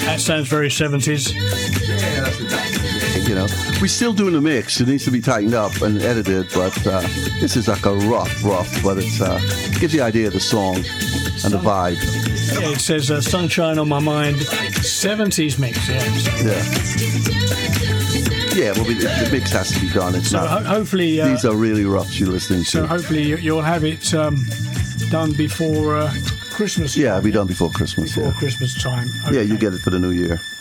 That sounds very 70s. Yeah, that's exactly. You know, we're still doing the mix. It needs to be tightened up and edited, but this is like a rough, but it's gives the idea of the song and the vibe. Yeah, it says Sunshine on My Mind, 70s mix, Yeah, well, the mix has to be done. It's so not. Hopefully, these are really roughs you're listening to. So hopefully you'll have it done before Christmas. Yeah, it'll be done before Christmas. Before Christmas time. Okay. Yeah, you get it for the new year.